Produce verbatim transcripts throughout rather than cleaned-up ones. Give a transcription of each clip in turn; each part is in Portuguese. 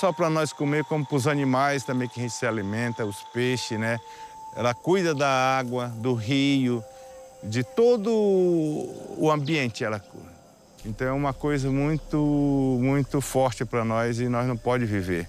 só para nós comer, como para os animais também que a gente se alimenta, os peixes, né? Ela cuida da água, do rio, de todo o ambiente ela cuida. Então é uma coisa muito, muito forte para nós e nós não podemos viver.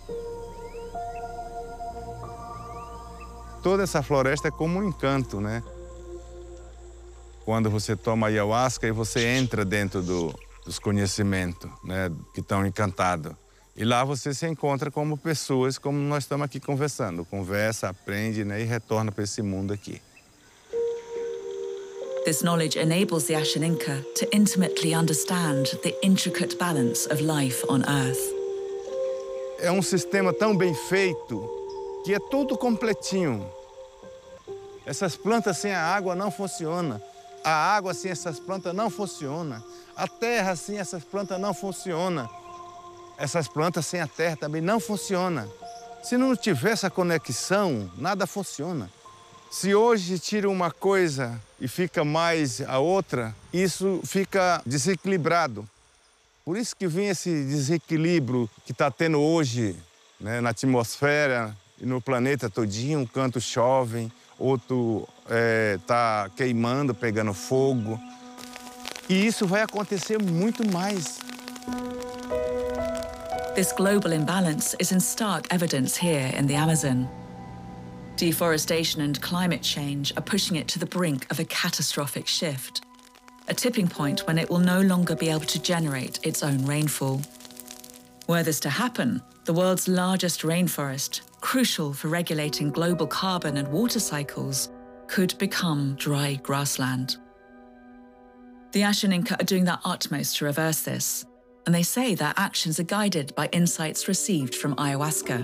Toda essa floresta é como um encanto, né? Quando você toma ayahuasca e você entra dentro do, dos conhecimentos, né, que estão encantados. E lá você se encontra como pessoas, como nós estamos aqui conversando. Conversa, aprende, né, e retorna para esse mundo aqui. This knowledge enables the Ashaninka to intimately understand the intricate balance of life on Earth. É um sistema tão bem feito que é tudo completinho. Essas plantas sem a água não funcionam. A água sem essas plantas não funciona. A terra sem essas plantas não funciona. Essas plantas sem a terra também não funcionam. Se não tiver essa conexão, nada funciona. Se hoje tira uma coisa e fica mais a outra, isso fica desequilibrado. Por isso que vem esse desequilíbrio que está tendo hoje, né, na atmosfera e no planeta todinho. Um canto chove, outro está é, queimando, pegando fogo. E isso vai acontecer muito mais. This global imbalance is in stark evidence here in the Amazon. Deforestation and climate change are pushing it to the brink of a catastrophic shift, a tipping point when it will no longer be able to generate its own rainfall. Were this to happen, the world's largest rainforest, crucial for regulating global carbon and water cycles, could become dry grassland. The Ashaninka are doing their utmost to reverse this, and they say their actions are guided by insights received from ayahuasca.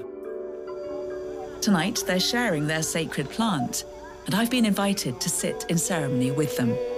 Tonight, they're sharing their sacred plant, and I've been invited to sit in ceremony with them.